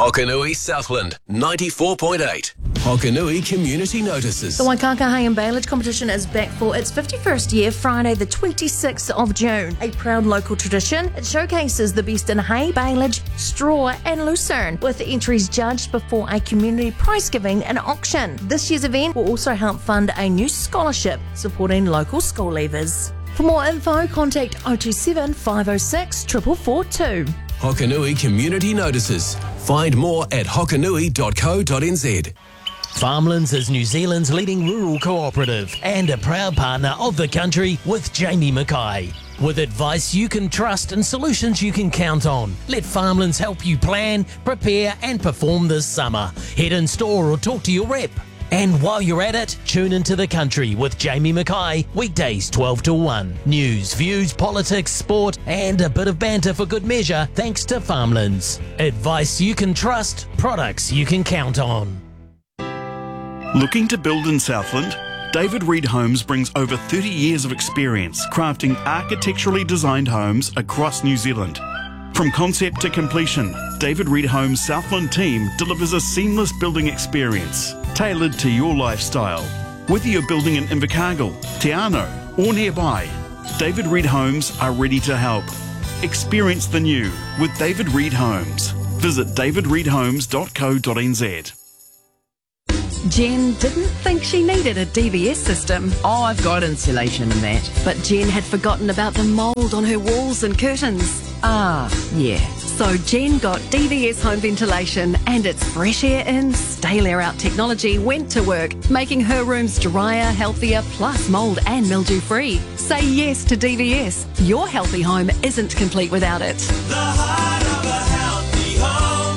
Hokanui Southland 94.8. Hokanui Community Notices. The Waikaka Hay and Bailage competition is back for its 51st year, Friday the 26th of June. A proud local tradition, it showcases the best in hay, bailage, straw and lucerne, with entries judged before a community prize giving and auction. This year's event will also help fund a new scholarship supporting local school leavers. For more info, contact 027 506 4442. Hokanui Community Notices. Find more at hokanui.co.nz. Farmlands is New Zealand's leading rural cooperative and a proud partner of the country with Jamie Mackay. With advice you can trust and solutions you can count on, let Farmlands help you plan, prepare and perform this summer. Head in store or talk to your rep. And while you're at it, tune into The Country with Jamie Mackay, weekdays 12 to 1. News, views, politics, sport, and a bit of banter for good measure, thanks to Farmlands. Advice you can trust, products you can count on. Looking to build in Southland? David Reed Homes brings over 30 years of experience crafting architecturally designed homes across New Zealand. From concept to completion, David Reed Homes' Southland team delivers a seamless building experience tailored to your lifestyle. Whether you're building in Invercargill, Te Anau or nearby, David Reed Homes are ready to help. Experience the new with David Reed Homes. Visit davidreedhomes.co.nz. Jen didn't think she needed a DVS system. Oh, I've got insulation and that. But Jen had forgotten about the mould on her walls and curtains. Ah, yeah. So Jen got DVS home ventilation, and its fresh air in, stale air out technology went to work, making her rooms drier, healthier, plus mould and mildew free. Say yes to DVS. Your healthy home isn't complete without it. The heart of a healthy home,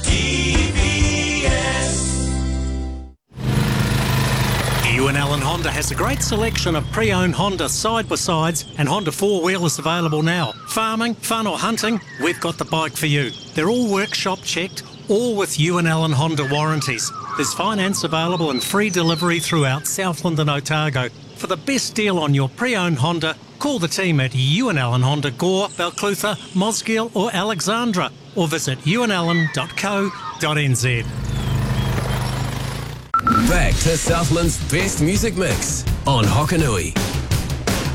DVS. Ewan Allen Honda has a great selection of pre-owned Honda side-by-sides and Honda four-wheelers available now. Farming, fun or hunting, we've got the bike for you. They're all workshop checked, all with Ewan Allen Honda warranties. There's finance available and free delivery throughout Southland and Otago. For the best deal on your pre-owned Honda, call the team at Ewan Allen Honda Gore, Balclutha, Mosgiel or Alexandra, or visit ewanallen.co.nz. Back to Southland's best music mix on Hokanui.